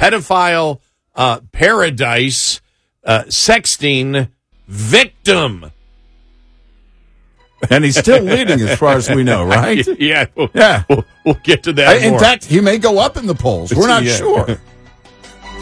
pedophile paradise sexting victim. And he's still leading as far as we know, right? Yeah. Yeah. We'll get to that In more. fact, he may go up in the polls. We're not sure.